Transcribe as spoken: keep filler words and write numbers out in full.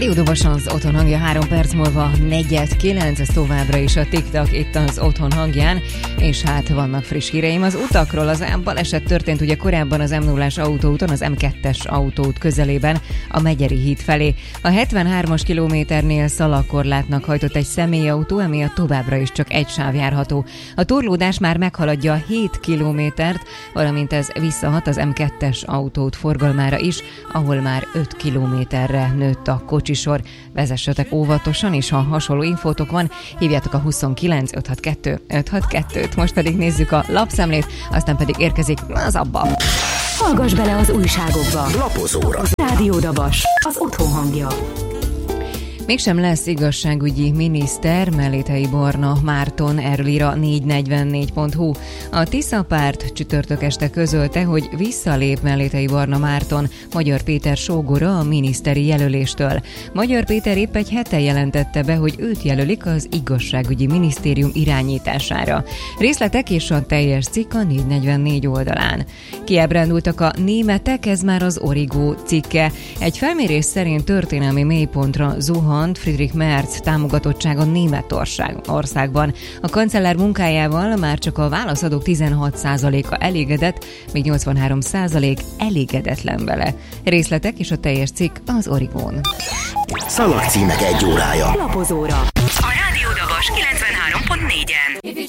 Rádió Dobos az Otthon hangja, három perc múlva negyed kilenc, ez továbbra is a TikTok itt az Otthon hangján, és hát vannak friss híreim az utakról. Az baleset történt ugye korábban az em nullás autóúton, az em kettes autóút közelében, a Megyeri híd felé. A hetvenhármas kilométernél szalagkorlátnak hajtott egy személyautó, emiatt továbbra is csak egy sáv járható. A torlódás már meghaladja a hét kilométert, valamint ez visszahat az em kettes autóút forgalmára is, ahol már öt kilométerre nőtt a kocsisor. Vezessetek óvatosan, és ha hasonló infótok van, hívjátok a huszonkilenc öt hat kettő öt hat kettőt. Most pedig nézzük a lapszemlét, aztán pedig érkezik az abba. Hallgass bele az újságokba. Lapozóra. Rádió Dobos, az Otthon hangja. Mégsem lesz igazságügyi miniszter, Melléthelyi Barna Márton, erről ír a négy negyvennégy pont hu. A Tisza párt csütörtök este közölte, hogy visszalép Melléthelyi Barna Márton, Magyar Péter sógora a miniszteri jelöléstől. Magyar Péter épp egy hete jelentette be, hogy őt jelölik az igazságügyi minisztérium irányítására. Részletek és a teljes cikk a négy negyvennégy oldalán. Kiábrándultak a németek, ez már az Origo cikke. Egy felmérés szerint történelmi mélypontra zuhan Friedrich Merz támogatottsága Németországban. A kancellár munkájával már csak a válaszadók tizenhat százaléka elégedett, még nyolcvanhárom százalék elégedetlen vele. Részletek és a teljes cikk az Origón. Szalagcímek egy órája. Lapozóra. A Rádió Dobos kilencvenhárom pont négyen.